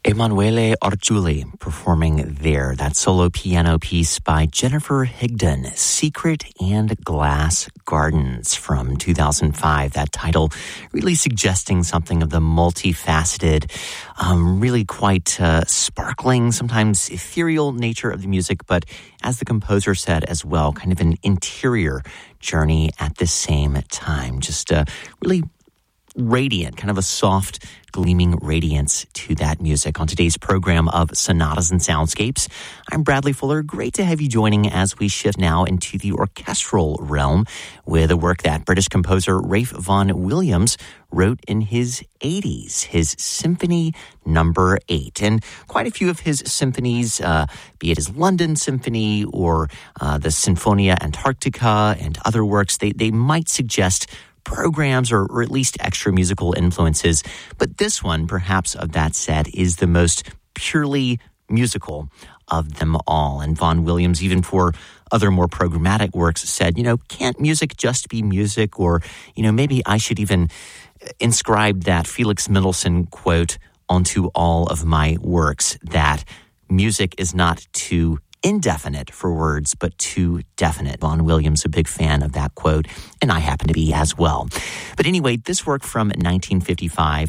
Emanuele Orgiuli performing there, that solo piano piece by Jennifer Higdon, Secret and Glass Gardens from 2005. That title really suggesting something of the multifaceted, really quite sparkling, sometimes ethereal nature of the music, but as the composer said as well, kind of an interior journey at the same time. Just really radiant, kind of a soft, gleaming radiance to that music. On today's program of Sonatas and Soundscapes, I'm Bradley Fuller. Great to have you joining as we shift now into the orchestral realm with a work that British composer Ralph Vaughan Williams wrote in his 80s, his Symphony Number 8. And quite a few of his symphonies, be it his London Symphony or the Sinfonia Antarctica and other works, they might suggest programs or at least extra musical influences. But this one, perhaps of that set, is the most purely musical of them all. And Vaughan Williams, even for other more programmatic works, said, can't music just be music? Or, maybe I should even inscribe that Felix Mendelssohn quote onto all of my works, that music is not too indefinite for words, but too definite. Vaughan Williams, a big fan of that quote, and I happen to be as well. But anyway, this work from 1955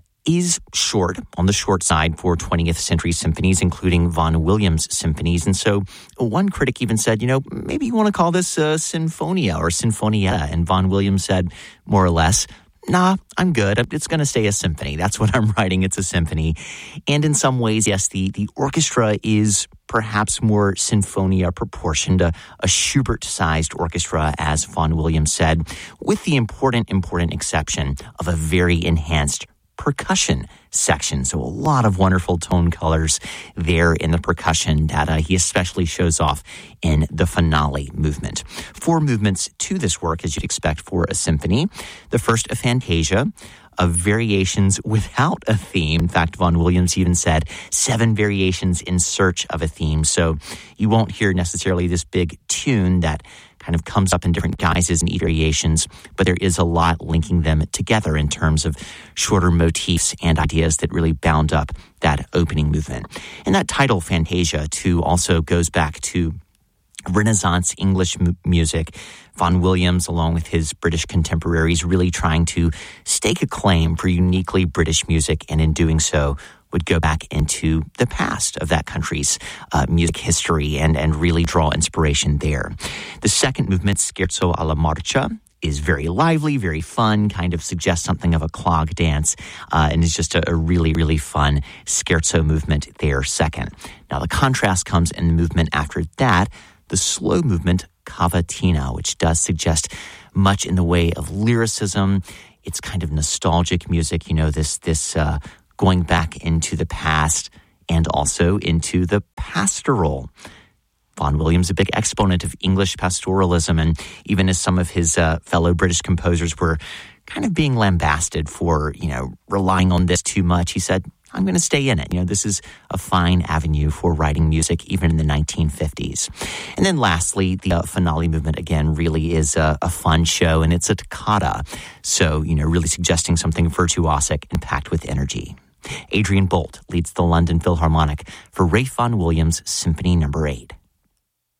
is short, on the short side for 20th century symphonies, including Vaughan Williams symphonies. And so one critic even said, maybe you want to call this a sinfonia or sinfonietta. And Vaughan Williams said, more or less, nah, I'm good. It's going to stay a symphony. That's what I'm writing. It's a symphony. And in some ways, yes, the orchestra is perhaps more sinfonia proportioned, a Schubert-sized orchestra, as Vaughan Williams said, with the important exception of a very enhanced percussion section. So a lot of wonderful tone colors there in the percussion that he especially shows off in the finale movement. 4 movements to this work, as you'd expect for a symphony. The first, a fantasia of variations without a theme. In fact, Vaughan Williams even said 7 variations in search of a theme. So you won't hear necessarily this big tune that kind of comes up in different guises and variations, but there is a lot linking them together in terms of shorter motifs and ideas that really bound up that opening movement. And that title, Fantasia, too, also goes back to Renaissance English music. Vaughan Williams, along with his British contemporaries, really trying to stake a claim for uniquely British music, and in doing so would go back into the past of that country's music history and really draw inspiration there. The second movement, Scherzo alla Marcia, is very lively, very fun, kind of suggests something of a clog dance, and is just a really, really fun scherzo movement there second. Now the contrast comes in the movement after that, the slow movement, Cavatina, which does suggest much in the way of lyricism. It's kind of nostalgic music, this going back into the past and also into the pastoral. Vaughan Williams, a big exponent of English pastoralism, and even as some of his fellow British composers were kind of being lambasted for, relying on this too much, he said, I'm going to stay in it. This is a fine avenue for writing music, even in the 1950s. And then lastly, the finale movement, again, really is a fun show, and it's a toccata. So, really suggesting something virtuosic and packed with energy. Adrian Bolt leads the London Philharmonic for Ralph Vaughan Williams' Symphony Number 8.